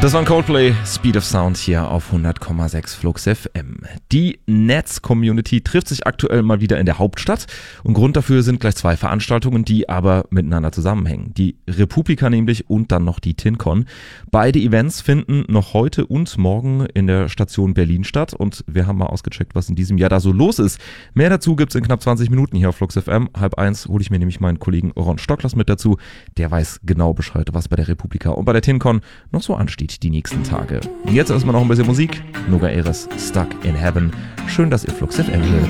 Das war ein Coldplay, Speed of Sound hier auf 100,6 Flux FM. Die Netz-Community trifft sich aktuell mal wieder in der Hauptstadt und Grund dafür sind gleich zwei Veranstaltungen, die aber miteinander zusammenhängen. Die Republika nämlich und dann noch die TinCon. Beide Events finden noch heute und morgen in der Station Berlin statt und wir haben mal ausgecheckt, was in diesem Jahr da so los ist. Mehr dazu gibt's in knapp 20 Minuten hier auf Flux FM. 12:30 hole ich mir nämlich meinen Kollegen Ron Stocklers mit dazu. Der weiß genau Bescheid, was bei der Republika und bei der TinCon noch so ansteht die nächsten Tage. Jetzt erstmal noch ein bisschen Musik. Noga Eres, Stuck in Heaven. Schön, dass ihr Flux FM hört.